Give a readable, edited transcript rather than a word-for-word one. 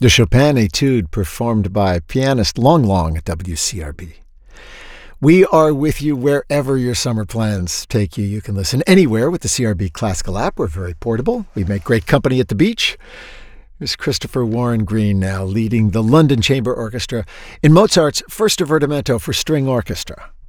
The Chopin Etude performed by pianist Long Long at WCRB. We are with you wherever your summer plans take you. You can listen anywhere with the CRB Classical app. We're very portable. We make great company at the beach. Here's Christopher Warren Green now leading the London Chamber Orchestra in Mozart's First Divertimento for String Orchestra.